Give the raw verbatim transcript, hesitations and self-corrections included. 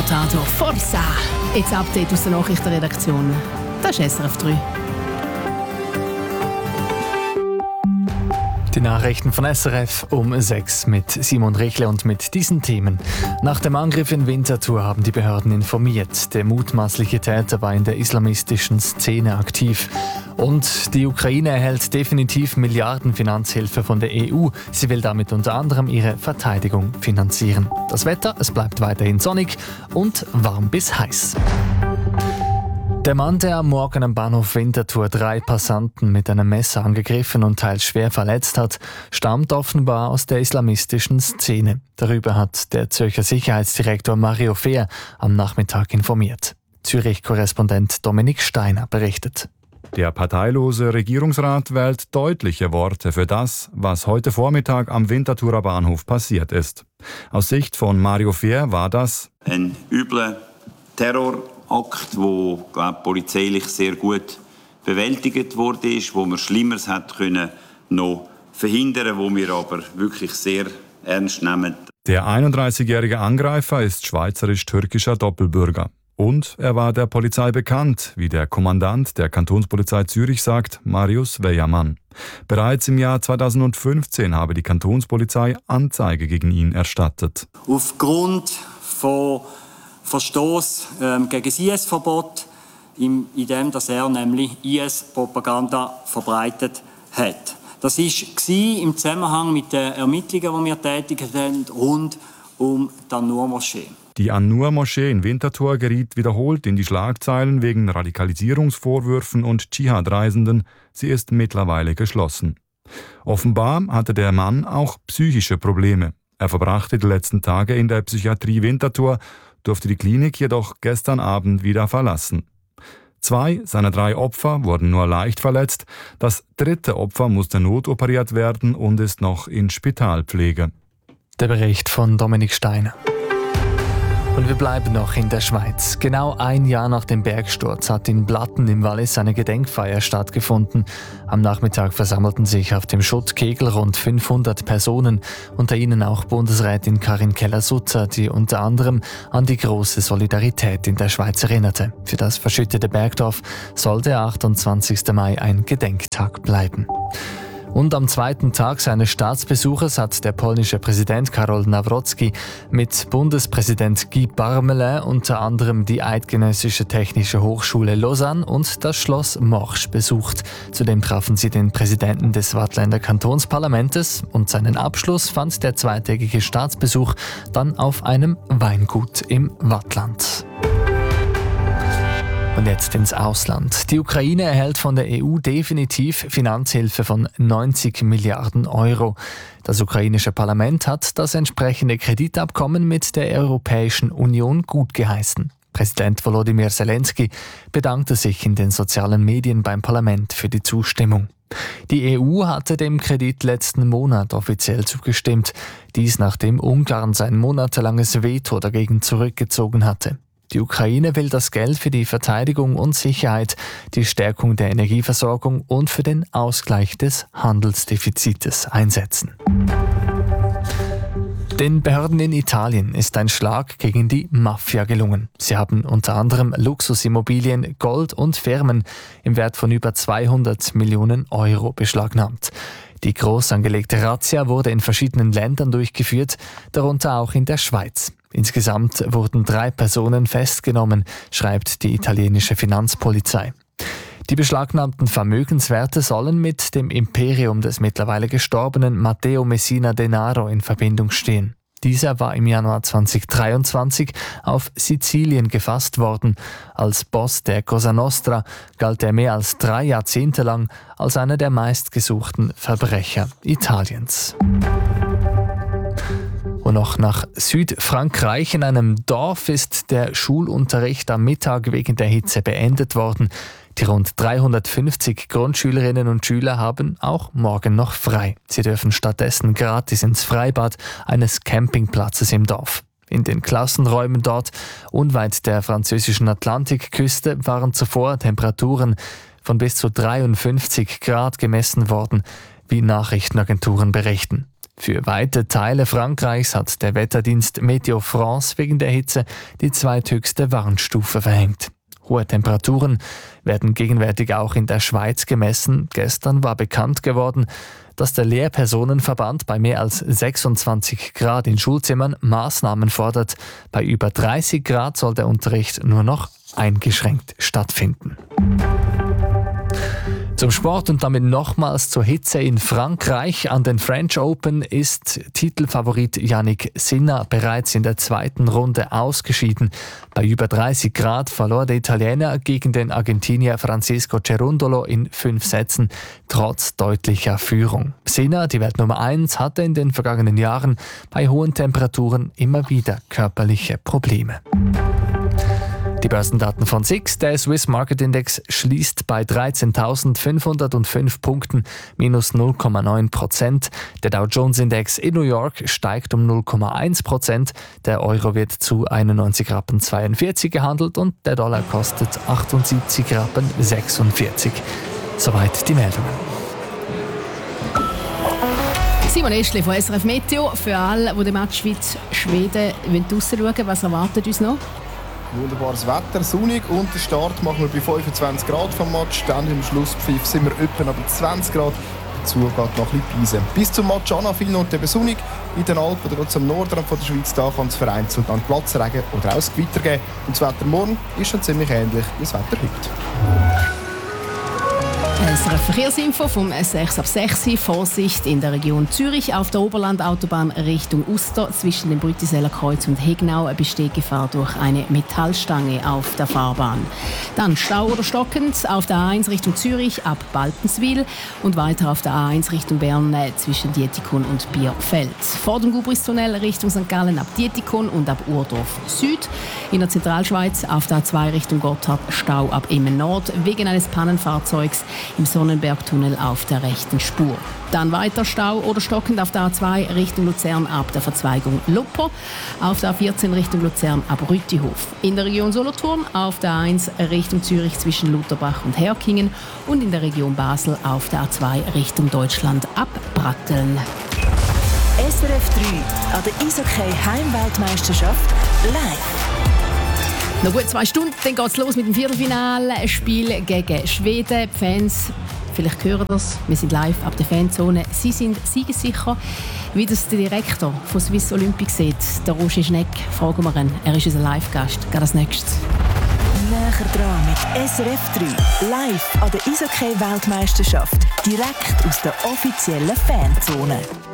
Kommentator Forza. Jetzt Update aus der Nachrichtenredaktion. Das ist S R F drei. Die Nachrichten von S R F um sechs mit Simon Richle und mit diesen Themen. Nach dem Angriff in Winterthur haben die Behörden informiert. Der mutmaßliche Täter war in der islamistischen Szene aktiv. Und die Ukraine erhält definitiv Milliarden Finanzhilfe von der E U. Sie will damit unter anderem ihre Verteidigung finanzieren. Das Wetter, es bleibt weiterhin sonnig und warm bis heiß. Der Mann, der am Morgen am Bahnhof Winterthur drei Passanten mit einem Messer angegriffen und teils schwer verletzt hat, stammt offenbar aus der islamistischen Szene. Darüber hat der Zürcher Sicherheitsdirektor Mario Fehr am Nachmittag informiert. Zürich-Korrespondent Dominik Steiner berichtet. Der parteilose Regierungsrat wählt deutliche Worte für das, was heute Vormittag am Winterthurer Bahnhof passiert ist. Aus Sicht von Mario Fehr war das ein übler Terror. Akt, wo glaub, polizeilich sehr gut bewältigt wurde, wo man Schlimmeres hat können noch verhindern, wo wir aber wirklich sehr ernst nehmen. Der einunddreißigjährige Angreifer ist schweizerisch-türkischer Doppelbürger. Und er war der Polizei bekannt, wie der Kommandant der Kantonspolizei Zürich sagt, Marius Weyermann. Bereits im Jahr zweitausendfünfzehn habe die Kantonspolizei Anzeige gegen ihn erstattet. Aufgrund von Verstoß ähm, gegen das I S-Verbot, in dem dass er nämlich I S-Propaganda verbreitet hat. Das war im Zusammenhang mit den Ermittlungen, die wir tätig haben, rund um die An-Nur-Moschee. Die An-Nur-Moschee in Winterthur geriet wiederholt in die Schlagzeilen wegen Radikalisierungsvorwürfen und Dschihad-Reisenden. Sie ist mittlerweile geschlossen. Offenbar hatte der Mann auch psychische Probleme. Er verbrachte die letzten Tage in der Psychiatrie Winterthur, durfte die Klinik jedoch gestern Abend wieder verlassen. Zwei seiner drei Opfer wurden nur leicht verletzt. Das dritte Opfer musste notoperiert werden und ist noch in Spitalpflege. Der Bericht von Dominik Steiner. Und wir bleiben noch in der Schweiz. Genau ein Jahr nach dem Bergsturz hat in Blatten im Wallis eine Gedenkfeier stattgefunden. Am Nachmittag versammelten sich auf dem Schuttkegel rund fünfhundert Personen, unter ihnen auch Bundesrätin Karin Keller-Sutter, die unter anderem an die große Solidarität in der Schweiz erinnerte. Für das verschüttete Bergdorf soll der achtundzwanzigste Mai ein Gedenktag bleiben. Und am zweiten Tag seines Staatsbesuches hat der polnische Präsident Karol Nawrocki mit Bundespräsident Guy Parmelin unter anderem die Eidgenössische Technische Hochschule Lausanne und das Schloss Morsch besucht. Zudem trafen sie den Präsidenten des Waadtländer Kantonsparlamentes und seinen Abschluss fand der zweitägige Staatsbesuch dann auf einem Weingut im Waadtland. Und jetzt ins Ausland. Die Ukraine erhält von der E U definitiv Finanzhilfe von neunzig Milliarden Euro. Das ukrainische Parlament hat das entsprechende Kreditabkommen mit der Europäischen Union gutgeheißen. Präsident Volodymyr Zelensky bedankte sich in den sozialen Medien beim Parlament für die Zustimmung. Die E U hatte dem Kredit letzten Monat offiziell zugestimmt. Dies nachdem Ungarn sein monatelanges Veto dagegen zurückgezogen hatte. Die Ukraine will das Geld für die Verteidigung und Sicherheit, die Stärkung der Energieversorgung und für den Ausgleich des Handelsdefizites einsetzen. Den Behörden in Italien ist ein Schlag gegen die Mafia gelungen. Sie haben unter anderem Luxusimmobilien, Gold und Firmen im Wert von über zweihundert Millionen Euro beschlagnahmt. Die groß angelegte Razzia wurde in verschiedenen Ländern durchgeführt, darunter auch in der Schweiz. Insgesamt wurden drei Personen festgenommen, schreibt die italienische Finanzpolizei. Die beschlagnahmten Vermögenswerte sollen mit dem Imperium des mittlerweile gestorbenen Matteo Messina Denaro in Verbindung stehen. Dieser war im Januar zweitausenddreiundzwanzig auf Sizilien gefasst worden. Als Boss der Cosa Nostra galt er mehr als drei Jahrzehnte lang als einer der meistgesuchten Verbrecher Italiens. Und noch nach Südfrankreich. In einem Dorf ist der Schulunterricht am Mittag wegen der Hitze beendet worden. Die rund dreihundertfünfzig Grundschülerinnen und Schüler haben auch morgen noch frei. Sie dürfen stattdessen gratis ins Freibad eines Campingplatzes im Dorf. In den Klassenräumen dort, unweit der französischen Atlantikküste, waren zuvor Temperaturen von bis zu dreiundfünfzig Grad gemessen worden, wie Nachrichtenagenturen berichten. Für weite Teile Frankreichs hat der Wetterdienst Météo France wegen der Hitze die zweithöchste Warnstufe verhängt. Hohe Temperaturen werden gegenwärtig auch in der Schweiz gemessen. Gestern war bekannt geworden, dass der Lehrpersonenverband bei mehr als sechsundzwanzig Grad in Schulzimmern Maßnahmen fordert. Bei über dreißig Grad soll der Unterricht nur noch eingeschränkt stattfinden. Zum Sport und damit nochmals zur Hitze in Frankreich. An den French Open ist Titelfavorit Jannik Sinner bereits in der zweiten Runde ausgeschieden. Bei über dreißig Grad verlor der Italiener gegen den Argentinier Francisco Cerundolo in fünf Sätzen, trotz deutlicher Führung. Sinner, die Weltnummer eins, hatte in den vergangenen Jahren bei hohen Temperaturen immer wieder körperliche Probleme. Die Börsendaten von S I X. Der Swiss Market Index schließt bei dreizehntausendfünfhundertfünf Punkten, minus null Komma neun Prozent. Der Dow Jones Index in New York steigt um null Komma eins Prozent. Der Euro wird zu einundneunzig Rappen zweiundvierzig gehandelt und der Dollar kostet achtundsiebzig Rappen sechsundvierzig. Soweit die Meldungen. Simon Eschli von S R F Meteo. Für alle, die den Match Schweiz-Schweden draussen schauen, was erwartet uns noch? Wunderbares Wetter, sonnig und den Start machen wir bei fünfundzwanzig Grad vom Match. Dann im Schlusspfiff sind wir etwa bei zwanzig Grad. Dazu geht noch ein bisschen Pisen. Bis zum Match an viel und eben sonnig. In den Alpen oder zum Norden von der Schweiz da kann es vereinzelt an Platzregen oder auch es Gewitter geben. Und das Wetter morgen ist schon ziemlich ähnlich wie das Wetter heute. S R F Verkehrsinfo vom sechs ab sechs. Vorsicht in der Region Zürich auf der Oberlandautobahn Richtung Uster zwischen dem Brütiseller Kreuz und Hegnau besteht Gefahr durch eine Metallstange auf der Fahrbahn. Dann Stau oder stockend auf der A eins Richtung Zürich ab Baltenswil und weiter auf der A eins Richtung Bern zwischen Dietikon und Bierfeld. Vor dem Gubristunnel Richtung Sankt Gallen ab Dietikon und ab Urdorf Süd. In der Zentralschweiz auf der A zwei Richtung Gotthard Stau ab Emmen Nord wegen eines Pannenfahrzeugs im Sonnenbergtunnel auf der rechten Spur. Dann weiter Stau oder stockend auf der A zwei Richtung Luzern ab der Verzweigung Luppo, auf der A vierzehn Richtung Luzern ab Rütihof. In der Region Solothurn auf der A eins Richtung Zürich zwischen Lutherbach und Herkingen und in der Region Basel auf der A zwei Richtung Deutschland ab Bratteln. S R F drei an der Eishockey-Heimweltmeisterschaft live. Noch gut zwei Stunden, dann geht es los mit dem Viertelfinalspiel gegen Schweden. Die Fans, vielleicht hören das, wir sind live ab der Fanzone. Sie sind siegessicher. Wie das der Direktor von Swiss Olympic sieht, der Roger Schneck, fragen wir ihn. Er ist unser Live-Gast. Geht als nächstes. Näher dran mit S R F drei, live an der Eishockey-Weltmeisterschaft, direkt aus der offiziellen Fanzone.